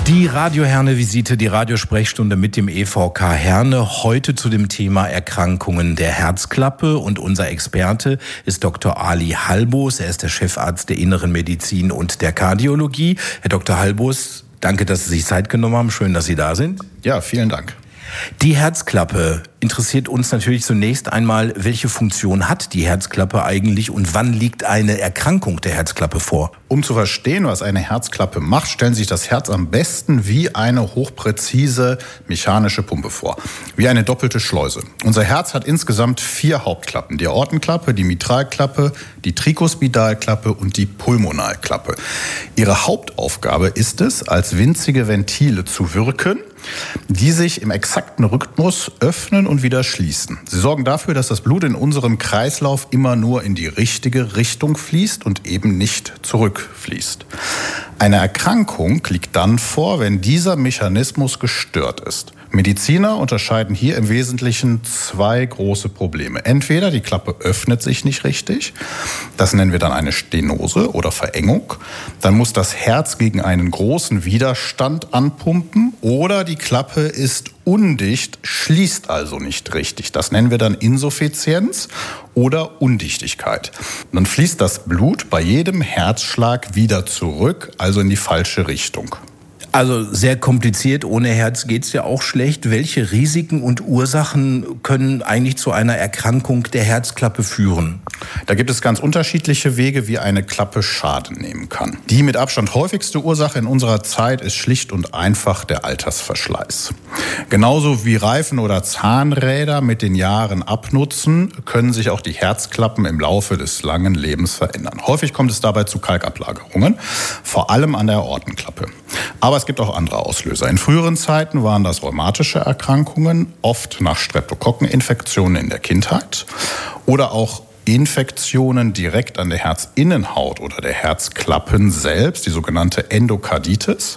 Die Radio Herne-Visite, die Radiosprechstunde mit dem EVK Herne. Heute zu dem Thema Erkrankungen der Herzklappe. Und unser Experte ist Dr. Ali Halbos. Er ist der Chefarzt der Inneren Medizin und der Kardiologie. Herr Dr. Halbos, danke, dass Sie sich Zeit genommen haben. Schön, dass Sie da sind. Ja, vielen Dank. Die Herzklappe interessiert uns natürlich zunächst einmal, welche Funktion hat die Herzklappe eigentlich und wann liegt eine Erkrankung der Herzklappe vor? Um zu verstehen, was eine Herzklappe macht, stellen Sie sich das Herz am besten wie eine hochpräzise mechanische Pumpe vor, wie eine doppelte Schleuse. Unser Herz hat insgesamt 4 Hauptklappen: die Aortenklappe, die Mitralklappe, die Trikospidalklappe und die Pulmonalklappe. Ihre Hauptaufgabe ist es, als winzige Ventile zu wirken, die sich im exakten Rhythmus öffnen und wieder schließen. Sie sorgen dafür, dass das Blut in unserem Kreislauf immer nur in die richtige Richtung fließt und eben nicht zurückfließt. Eine Erkrankung liegt dann vor, wenn dieser Mechanismus gestört ist. Mediziner unterscheiden hier im Wesentlichen 2 große Probleme. Entweder die Klappe öffnet sich nicht richtig, das nennen wir dann eine Stenose oder Verengung. Dann muss das Herz gegen einen großen Widerstand anpumpen, oder die Klappe ist undicht, schließt also nicht richtig. Das nennen wir dann Insuffizienz oder Undichtigkeit. Dann fließt das Blut bei jedem Herzschlag wieder zurück, also in die falsche Richtung. Also sehr kompliziert, ohne Herz geht's ja auch schlecht. Welche Risiken und Ursachen können eigentlich zu einer Erkrankung der Herzklappe führen? Da gibt es ganz unterschiedliche Wege, wie eine Klappe Schaden nehmen kann. Die mit Abstand häufigste Ursache in unserer Zeit ist schlicht und einfach der Altersverschleiß. Genauso wie Reifen oder Zahnräder mit den Jahren abnutzen, können sich auch die Herzklappen im Laufe des langen Lebens verändern. Häufig kommt es dabei zu Kalkablagerungen, vor allem an der Aortenklappe. Aber es gibt auch andere Auslöser. In früheren Zeiten waren das rheumatische Erkrankungen, oft nach Streptokokkeninfektionen in der Kindheit, oder auch Infektionen direkt an der Herzinnenhaut oder der Herzklappen selbst, die sogenannte Endokarditis.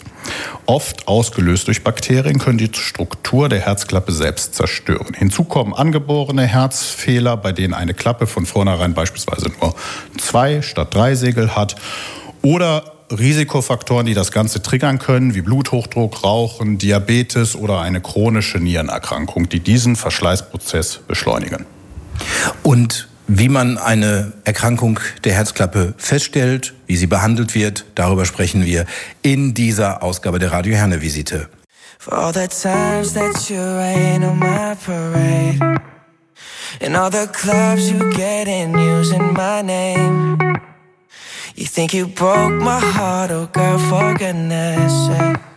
Oft ausgelöst durch Bakterien, können die Struktur der Herzklappe selbst zerstören. Hinzu kommen angeborene Herzfehler, bei denen eine Klappe von vornherein beispielsweise nur 2 statt 3 Segel hat, oder Risikofaktoren, die das Ganze triggern können, wie Bluthochdruck, Rauchen, Diabetes oder eine chronische Nierenerkrankung, die diesen Verschleißprozess beschleunigen. Und wie man eine Erkrankung der Herzklappe feststellt, wie sie behandelt wird, darüber sprechen wir in dieser Ausgabe der Radio Herne-Visite. For all the times that you rain on my parade, and all the clubs you get in using my name. You think you broke my heart, oh girl, for goodness sake.